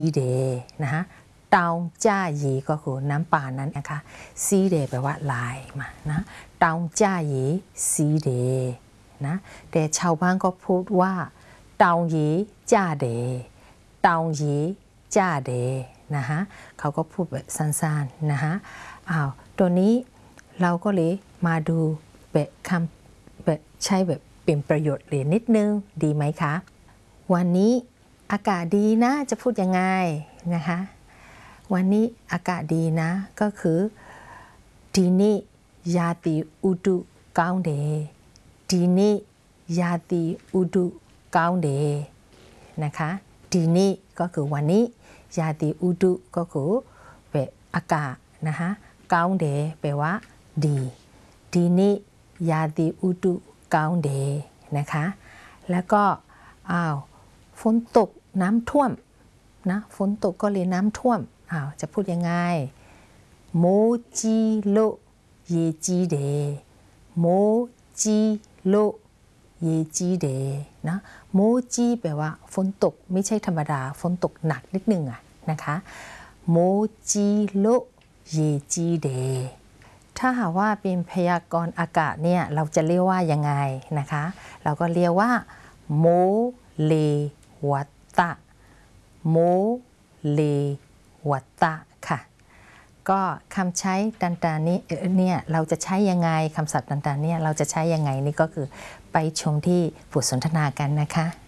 เดนะฮะเตาจ้าเยก็คือน้ำป่านั้นนะคะซีเดแปลว่าลายมานะเตาจ้าเยซีเดนะแต่ชาวบ้านก็พูดว่าเตาเยจ้าเดเตาเยจ้าเดนะฮะเขาก็พูดแบบสั้นๆนะฮะตัวนี้เราก็เลยมาดูแบบคำแบบใช้แบบเป็นประโยชน์เรียนนิดนึงดีไหมคะวันนี้อากาศดีนะจะพูดยังไงนะคะวันนี้อากาศดีนะก็คือดีนี่ยาติอุดุก้าวเดดีนี่ยาติอุดุก้าวเดนะคะดีนี่ก็คือวันนี้ยาติอุดุก็คือแบบอากาศนะคะก้าวเดแปลว่าดีดีนี่ยาติอุดุก้าวเดนะคะแล้วก็ฝนตกน้ำท่วมนะฝนตกก็เลยน้ำท่วมจะพูดยังไงโมจิโลเยจิเดโมจิโลเยจิเดนะโมจิแปลว่าฝนตกไม่ใช่ธรรมดาฝนตกหนักนิดนึงนะคะโมจิโลเยจิเดถ้าหากว่าเป็นพยากรณ์อากาศเนี่ยเราจะเรียกว่ายังไงนะคะเราก็เรียกว่าโมเลวัตตะโมเลวัตตะค่ะก็คำใช้ต่างๆนี้เนี่ยเราจะใช้ยังไงคำศัพท์ต่างๆเนี่ยเราจะใช้ยังไงนี่ก็คือไปชมที่บทสนทนากันนะคะ